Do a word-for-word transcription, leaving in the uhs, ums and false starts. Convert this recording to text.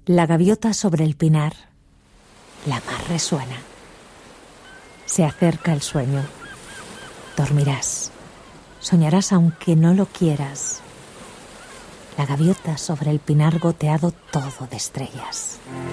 La gaviota sobre el pinar. La mar resuena. Se acerca el sueño. Dormirás. Soñarás aunque no lo quieras. La gaviota sobre el pinar goteado todo de estrellas.